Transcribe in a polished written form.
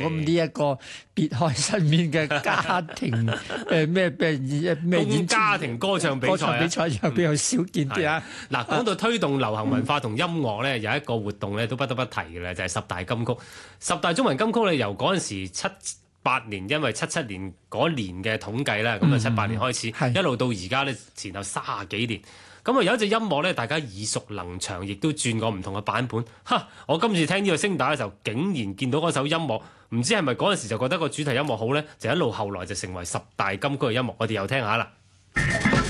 咁呢一個別開生面嘅家庭家庭歌唱比賽比賽又比較少見啲啊！ 嗱，講到推動流行文化同音樂咧，有一個活動咧都不得不提嘅咧，就係十大金曲。十大中文金曲咧，由嗰陣時78年，因為77年嗰年嘅統計啦，咁啊78年開始，一路到而家咧前後30幾年。咁啊有一隻音樂咧，大家耳熟能詳，亦都轉過唔同嘅版本。我今次聽呢個聲帶嘅時候，竟然見到嗰首音樂，唔知係咪嗰陣時就覺得個主題音樂好咧，就一路後來就成為十大金曲嘅音樂。我哋又聽下啦。